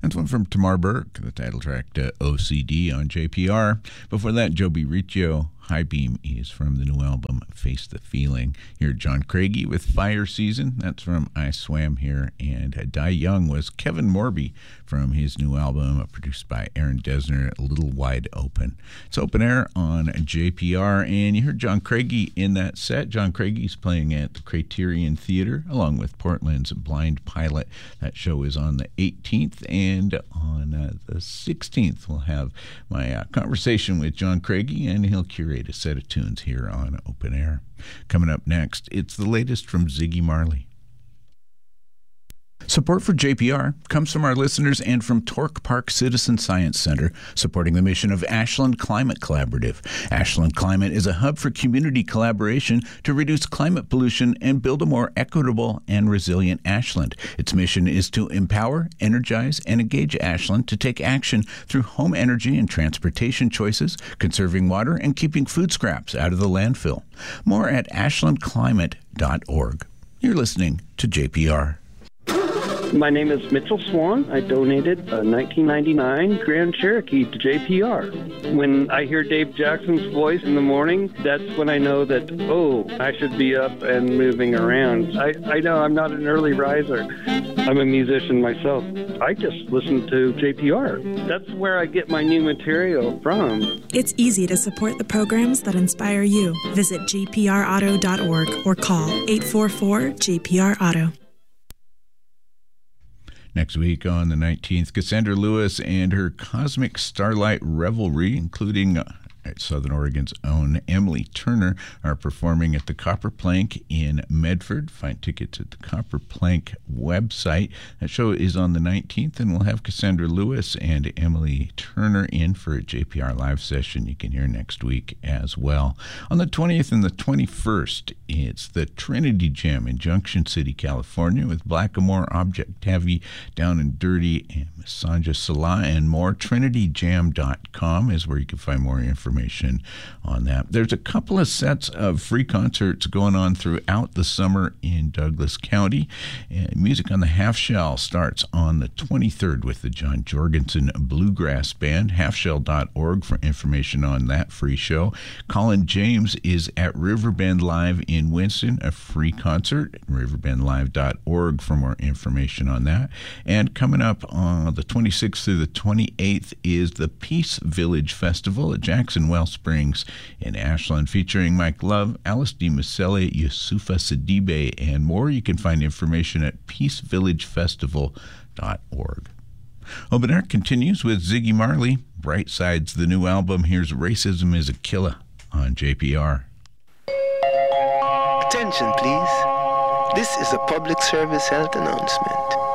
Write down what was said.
That's one from Tamar Burke, the title track to OCD on JPR. Before that, Joby Riccio, High Beam is from the new album Face the Feeling. Here, John Craigie with Fire Season. That's from I Swam Here. And Die Young was Kevin Morby from his new album produced by Aaron Dessner, A Little Wide Open. It's open air on JPR, and you heard John Craigie in that set. John Craigie's playing at the Criterion Theater along with Portland's Blind Pilot. That show is on the 18th, and on the 16th we'll have my conversation with John Craigie, and he'll curate a set of tunes here on Open Air. Coming up next, it's the latest from Ziggy Marley. Support for JPR comes from our listeners and from Torque Park Citizen Science Center, supporting the mission of Ashland Climate Collaborative. Ashland Climate is a hub for community collaboration to reduce climate pollution and build a more equitable and resilient Ashland. Its mission is to empower, energize, and engage Ashland to take action through home energy and transportation choices, conserving water, and keeping food scraps out of the landfill. More at ashlandclimate.org. You're listening to JPR. My name is Mitchell Swan. I donated a 1999 Grand Cherokee to JPR. When I hear Dave Jackson's voice in the morning, that's when I know that, I should be up and moving around. I know I'm not an early riser. I'm a musician myself. I just listen to JPR. That's where I get my new material from. It's easy to support the programs that inspire you. Visit jprauto.org or call 844-JPR-AUTO. Next week on the 19th, Cassandra Lewis and her Cosmic Starlight Revelry, including Southern Oregon's own Emily Turner, are performing at the Copper Plank in Medford. Find tickets at the Copper Plank website. That show is on the 19th, and we'll have Cassandra Lewis and Emily Turner in for a JPR live session you can hear next week as well. On the 20th and the 21st, it's the Trinity Jam in Junction City, California, with Blackamore, Object Heavy, Down and Dirty, and Sanja Salah, and more. TrinityJam.com is where you can find more information on that. There's a couple of sets of free concerts going on throughout the summer in Douglas County. And Music on the Half Shell starts on the 23rd with the John Jorgensen Bluegrass Band. Halfshell.org for information on that free show. Colin James is at Riverbend Live in Winston, a free concert. Riverbendlive.org for more information on that. And coming up on the 26th through the 28th is the Peace Village Festival at Jackson Wellsprings in Ashland, featuring Mike Love, Alice D. Maselli, Yusufa Sidibe, and more. You can find information at peacevillagefestival.org. Open Air continues with Ziggy Marley. Bright Side's the new album. Here's Racism is a Killer on JPR. Attention, please. This is a public service health announcement.